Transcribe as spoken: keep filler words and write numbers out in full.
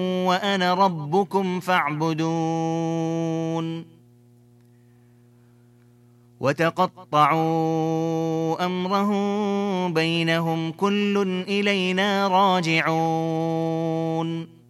وأنا ربكم فاعبدون وتقطعوا أمرهم بينهم كل إلينا راجعون